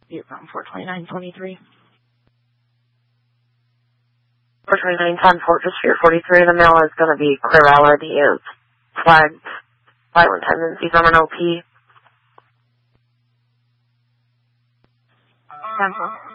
Vietnam 42923. 42910, Fortress Sphere 43, the mail is going to be clear. LRD is flagged. Flight tendencies on an OP. Cancel.